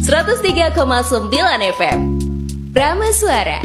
103,9 FM Prama Suara.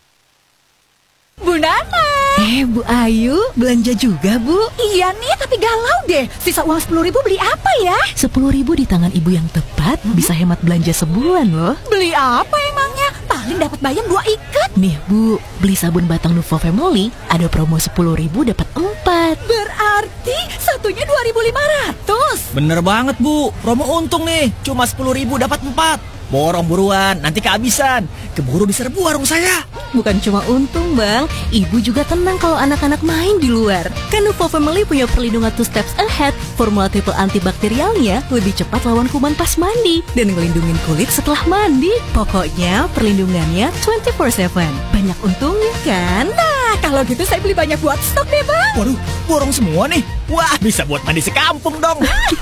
Bu Nana. Bu Ayu, belanja juga Bu? Iya nih, tapi galau deh. Sisa uang 10.000 beli apa ya? 10.000 di tangan ibu yang tepat bisa hemat belanja sebulan loh. Beli apa emangnya? Paling dapat bayam 2 ikat. Nih Bu, beli sabun batang Nuvo Family ada promo 10.000 dapat 4. Berarti satunya 2.500. Bener banget Bu, promo untung nih. Cuma 10.000 dapat 4. Borong buruan, nanti kehabisan. Keburu diserbu warung saya. Bukan cuma untung Bang, ibu juga tenang kalau anak-anak main di luar. Kan Nuvo Family punya perlindungan 2 steps ahead. Formula triple antibakterialnya lebih cepat lawan kuman pas mandi dan ngelindungin kulit setelah mandi. Pokoknya perlindungannya 24/7. Banyak untungnya kan? Nah, kalau gitu saya beli banyak buat stok deh Bang. Waduh, borong semua nih. Wah, bisa buat mandi sekampung dong.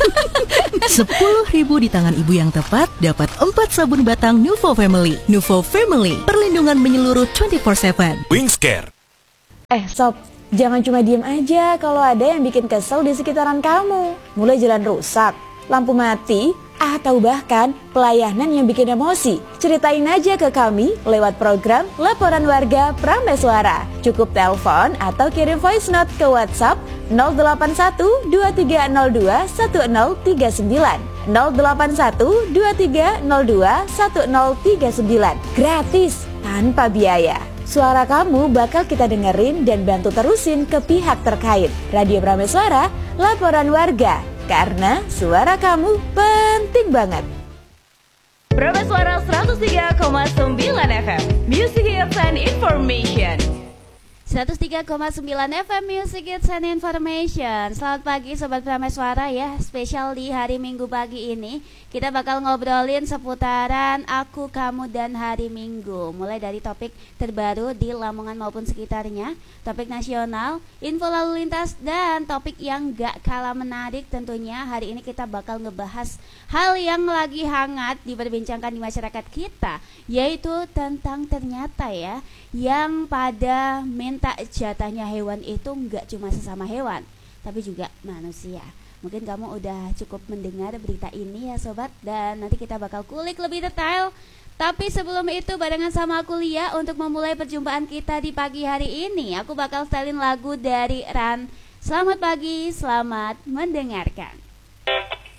10.000 di tangan ibu yang tepat dapat 4 sabun batang Nuvo Family. Nuvo Family, perlindungan menyeluruh 24/7. Wingscare. Sob, jangan cuma diem aja kalau ada yang bikin kesel di sekitaran kamu. Mulai jalan rusak, lampu mati, atau bahkan pelayanan yang bikin emosi. Ceritain aja ke kami lewat program Laporan Warga Prama Suara. Cukup telepon atau kirim voice note ke WhatsApp 081 2302 1039. 081 2302 1039. Gratis, tanpa biaya. Suara kamu bakal kita dengerin dan bantu terusin ke pihak terkait. Radio Prama Suara, Laporan Warga. Karena suara kamu penting banget. Prama Suara 103,9 FM Music Hits and Information. 103,9 FM Music Hits and Information. Selamat pagi Sobat Prama Suara ya. Spesial di hari Minggu pagi ini kita bakal ngobrolin seputaran Aku, Kamu, dan Hari Minggu. Mulai dari topik terbaru di Lamongan maupun sekitarnya, topik nasional, info lalu lintas, dan topik yang gak kalah menarik tentunya. Hari ini kita bakal ngebahas hal yang lagi hangat diperbincangkan di masyarakat kita, yaitu tentang ternyata ya, yang pada minta jatahnya hewan itu nggak cuma sesama hewan, tapi juga manusia. Mungkin kamu udah cukup mendengar berita ini ya Sobat, dan nanti kita bakal kulik lebih detail. Tapi sebelum itu barengan sama aku Lia untuk memulai perjumpaan kita di pagi hari ini. Aku bakal setelin lagu dari Ran. Selamat pagi, selamat mendengarkan.